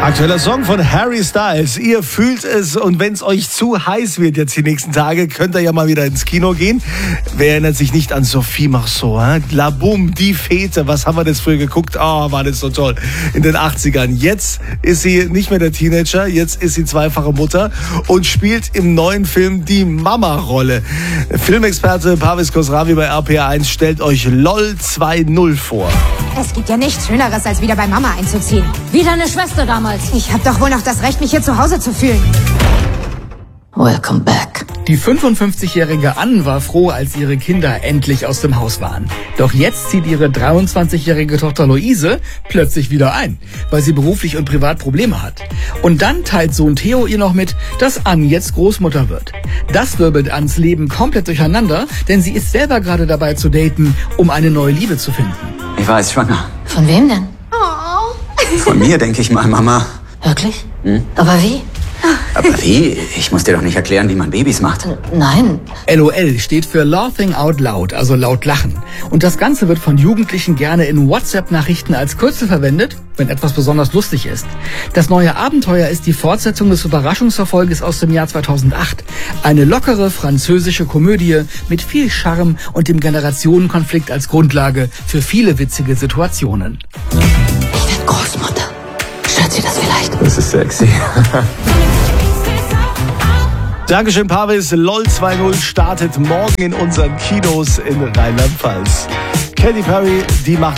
Aktueller Song von Harry Styles. Ihr fühlt es, und wenn es euch zu heiß wird jetzt die nächsten Tage, könnt ihr ja mal wieder ins Kino gehen. Wer erinnert sich nicht an Sophie Marceau? La Boum, die Fete. Was haben wir das früher geguckt? Oh, war das so toll. In den 80ern. Jetzt ist sie nicht mehr der Teenager, jetzt ist sie zweifache Mutter und spielt im neuen Film die Mama-Rolle. Filmexperte Parvis Khosravi bei RPA1 stellt euch LOL 2.0 vor. Es gibt ja nichts Schöneres, als wieder bei Mama einzuziehen. Wie deine Schwester damals. Ich habe doch wohl noch das Recht, mich hier zu Hause zu fühlen. Welcome back. Die 55-jährige Ann war froh, als ihre Kinder endlich aus dem Haus waren. Doch jetzt zieht ihre 23-jährige Tochter Luise plötzlich wieder ein, weil sie beruflich und privat Probleme hat. Und dann teilt Sohn Theo ihr noch mit, dass Ann jetzt Großmutter wird. Das wirbelt Anns Leben komplett durcheinander, denn sie ist selber gerade dabei zu daten, um eine neue Liebe zu finden. Ich war jetzt schwanger. Von wem denn? Von mir, denke ich mal, Mama. Wirklich? Aber wie? Aber wie? Ich muss dir doch nicht erklären, wie man Babys macht. Nein. LOL steht für Laughing Out Loud, also laut lachen. Und das Ganze wird von Jugendlichen gerne in WhatsApp-Nachrichten als Kürzel verwendet, wenn etwas besonders lustig ist. Das neue Abenteuer ist die Fortsetzung des Überraschungserfolges aus dem Jahr 2008. Eine lockere französische Komödie mit viel Charme und dem Generationenkonflikt als Grundlage für viele witzige Situationen. Ich werde Großmutter. Stört Sie das vielleicht? Das ist sexy. Dankeschön, Parvis. LOL 2.0 startet morgen in unseren Kinos in Rheinland-Pfalz. Katy Perry, die macht